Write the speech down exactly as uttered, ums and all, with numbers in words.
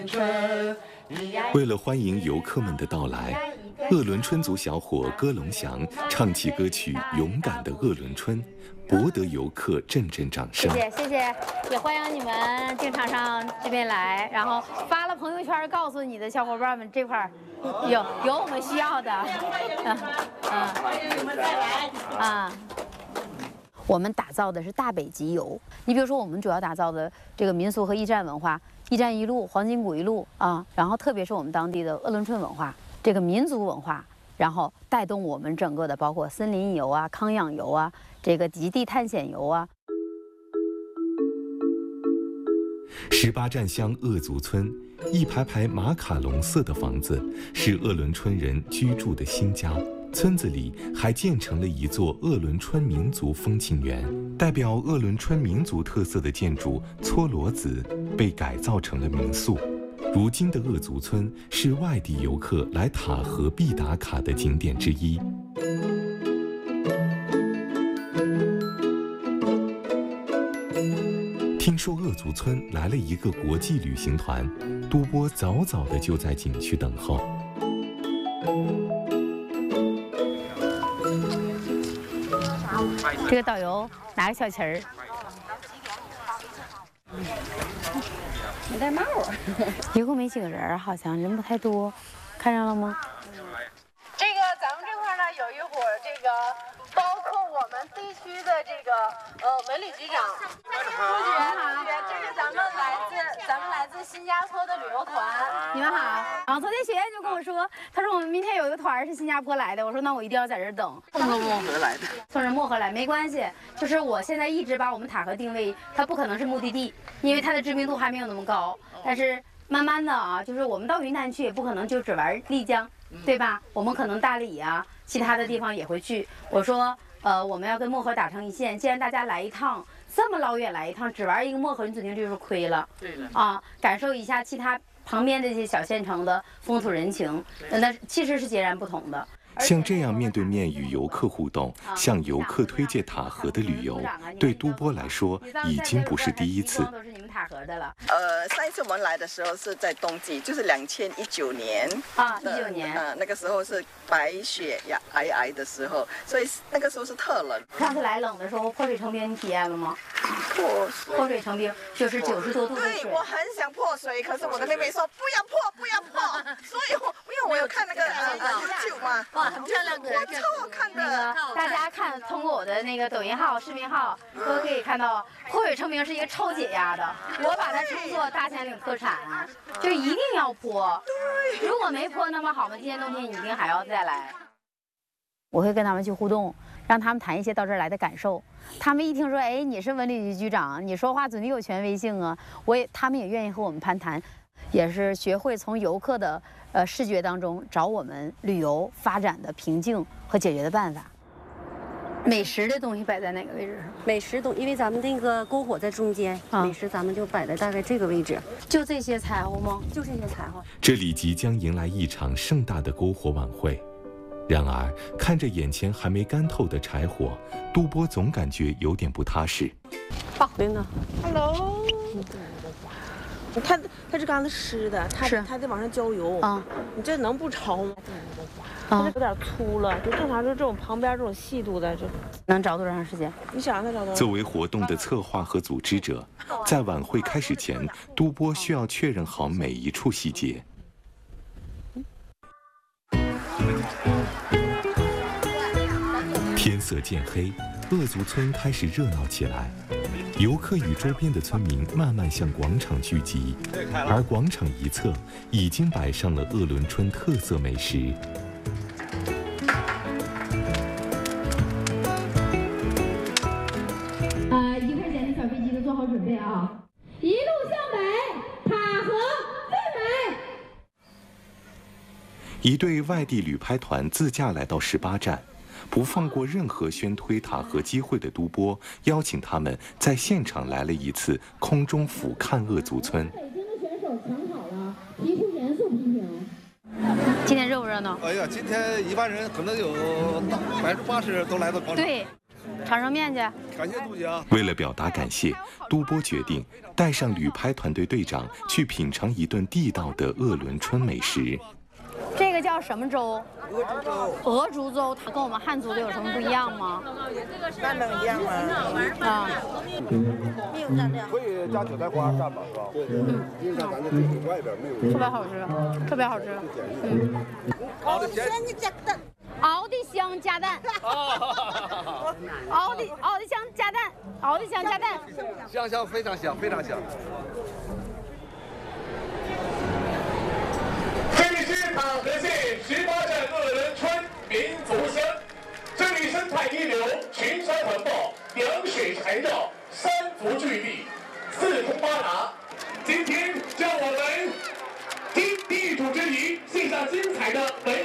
为了欢迎游客们的到来，鄂伦春族小伙歌龙祥唱起歌曲《勇敢的鄂伦春》，博得游客阵阵掌声。 谢谢谢谢，也欢迎你们经常上这边来，然后发了朋友圈，告诉你的小伙伴们这块儿有有我们需要的。嗯嗯，你们再来啊。我们打造的是大北极游，你比如说我们主要打造的这个民俗和驿站文化，驿站一路、黄金谷一路啊，然后特别是我们当地的鄂伦春文化，这个民族文化，然后带动我们整个的包括森林游啊、康养游啊、这个极地探险游啊。 十八站乡鄂族村，一排排马卡龙色的房子是鄂伦春人居住的新家。村子里还建成了一座鄂伦春民族风情园，代表鄂伦春民族特色的建筑搓罗子被改造成了民宿。如今的鄂族村是外地游客来塔河必打卡的景点之一。听说鄂族村来了一个国际旅行团，都波早早的就在景区等候。 这个导游拿个小旗儿， 没戴帽啊。 一共没几个人，好像人不太多，看上了吗？ 这个咱们这块呢有一伙这个包括我们地区的这个呃文旅局长，朱局好，这是咱们来自咱们来自新加坡的旅游团， 你们好。然后昨天学员就跟我说，他说我们明天有一个团是新加坡来的，我说那我一定要在这儿等。 从漠河来的， 从漠河来没关系，就是我现在一直把我们塔河定位，它不可能是目的地，因为它的知名度还没有那么高。但是慢慢的啊，就是我们到云南去也不可能就只玩丽江，对吧？我们可能大理啊，其他的地方也会去。我说，呃，我们要跟漠河打成一线。既然大家来一趟，这么老远来一趟，只玩一个漠河，你肯定就是亏了。 对了啊，感受一下其他旁边的这些小县城的风土人情，那其实是截然不同的。 像这样面对面与游客互动，向游客推介塔河的旅游，对都波来说已经不是第一次。 都是你们塔河的了。 呃，上一次我们来的时候是在冬季，就是两千一九年啊，一九年， 嗯、呃，那个时候是白雪皑皑的时候，所以那个时候是特冷。 上次来冷的时候，破水成冰，你体验了吗？ 破水， 破水成冰就是九十多度的水。 对，我很想破水，可是我的妹妹说不要破，不要破，所以我因为我有看那个呃 YouTube 嘛。哇，很漂亮的，超好看的。 大家看，通过我的那个抖音号、视频号都可以看到，破水成冰是一个超解压的，我把它称作大兴岭特产，就一定要泼。如果没泼，那么好嘛，今年冬天你一定还要再来。我会跟他们去互动，让他们谈一些到这儿来的感受。他们一听说，哎，你是文旅局局长，你说话准有权威性啊，我也，他们也愿意和我们攀谈，也是学会从游客的呃视觉当中找我们旅游发展的瓶颈和解决的办法。美食的东西摆在哪个位置上？ 美食东，因为咱们那个篝火在中间，啊、美食咱们就摆在大概这个位置。 就这些柴火吗？ 就这些柴火。 这里即将迎来一场盛大的篝火晚会。然而，看着眼前还没干透的柴火，都波总感觉有点不踏实。 爸，琳达 ，Hello。它它这杆子湿的，它它得往上浇油啊。你这能不潮吗？它这有点粗了，就正常就这种旁边这种细度的，就能着多长时间？ 你想让它着多？ 作为活动的策划和组织者，在晚会开始前，都波需要确认好每一处细节。天色渐黑，鄂族村开始热闹起来，游客与周边的村民慢慢向广场聚集，而广场一侧已经摆上了鄂伦春特色美食。 啊，一块钱的小飞机都做好准备啊！一路向北，塔河最美。 一队外地旅拍团自驾来到十八站。不放过任何宣推塔河机会的都波，邀请他们在现场来了一次空中俯瞰鄂族村。 北京的选手抢好了，皮肤颜色平平。 今天热不热闹？ 哎呀，今天一般人可能有百分之八十都来到广场。 对， 尝尝面去。 感谢杜姐啊！ 为了表达感谢，都波决定带上旅拍团队队长去品尝一顿地道的鄂伦春美食。 这个叫什么粥？ 鹅竹粥。 鹅竹粥，它跟我们汉族的有什么不一样吗？ 那能一样吗？ 啊。 没有蘸料。 可以加韭菜花蘸吧，是吧？对对对，因为咱这这外边没有。 特别好吃，特别好吃。嗯。 熬的香加蛋。 熬的香加蛋。熬的熬的香加蛋，熬的香加蛋。 香香，非常香，非常香。 这里是塔河县十八站鄂伦春民族乡，这里生态一流，群山环抱，凉水缠绕，山族聚地，四通八达。今天让我们听地主之谊，献上精彩的美。